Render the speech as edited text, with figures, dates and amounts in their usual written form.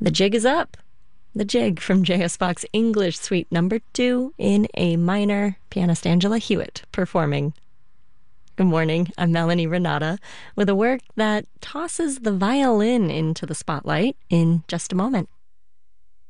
The jig is up. The Jig from J.S. Bach's English Suite Number 2 in A minor. Pianist Angela Hewitt performing. Good morning. I'm Melanie Renata with a work that tosses the violin into the spotlight in just a moment.